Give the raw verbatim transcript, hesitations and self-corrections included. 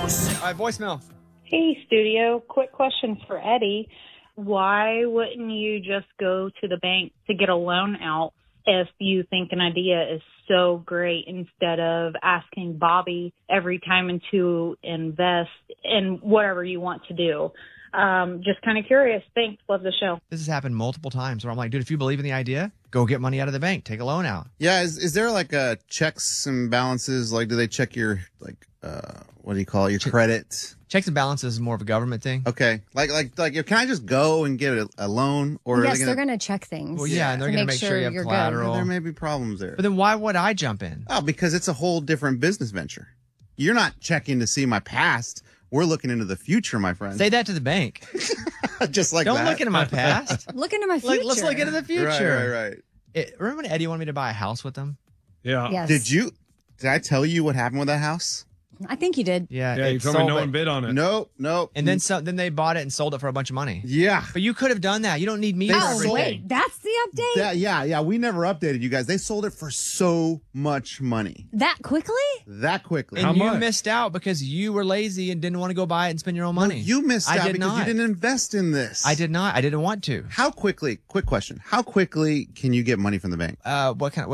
house. All right, voicemail. Hey, studio. Quick question for Eddie. Why wouldn't you just go to the bank to get a loan out if you think an idea is so great instead of asking Bobby every time to invest in whatever you want to do? Um, just kind of curious. Thanks. Love the show. This has happened multiple times where I'm like, dude, if you believe in the idea, go get money out of the bank. Take a loan out. Yeah, is is there like a checks and balances? Like, do they check your, like, uh, what do you call it, your credit? Checks and balances is more of a government thing. Okay. Like, like, like, can I just go and get a, a loan? Or yes, are they they're gonna, going to check things. Well, yeah, and they're to going to make sure, you have you're collateral. there may be problems there. But then why would I jump in? Oh, because it's a whole different business venture. You're not checking to see my past. We're looking into the future, my friend. Say that to the bank. Just like Don't that. look into my past. Good. Look into my future. Like, let's look into the future. Right, right, right. It, remember when Eddie wanted me to buy a house with him? Yeah. Yes. Did you? Did I tell you what happened with that house? I think you did. Yeah. Yeah, it you told me sold no it. one bid on it. Nope, nope. And then so, then they bought it and sold it for a bunch of money. Yeah. But you could have done that. You don't need me They for Oh, everything. wait. That's the update? That, yeah, yeah. We never updated you guys. They sold it for so much money That quickly? that quickly. And How you much? missed out because you were lazy and didn't want to go buy it and spend your own money. You missed I out did because not. you didn't invest in this. I did not. I didn't want to. How quickly? Quick question. How quickly can you get money from the bank? Uh, what kind of?